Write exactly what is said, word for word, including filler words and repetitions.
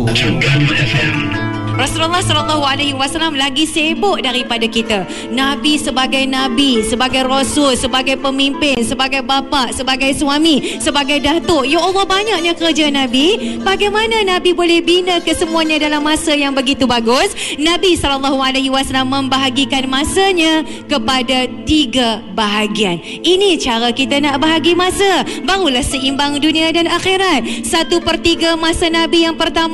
Rasulullah sallallahu alaihi wasallam lagi sibuk daripada kita. Nabi sebagai Nabi, sebagai Rasul, sebagai pemimpin, sebagai bapa, sebagai suami, sebagai datuk. Ya Allah, banyaknya kerja Nabi. Bagaimana Nabi boleh bina kesemuanya dalam masa yang begitu bagus? Nabi sallallahu alaihi wasallam membahagikan masanya kepada tiga bahagian. Ini cara kita nak bahagi masa. Barulah seimbang dunia dan akhirat. Satu per tiga masa Nabi yang pertama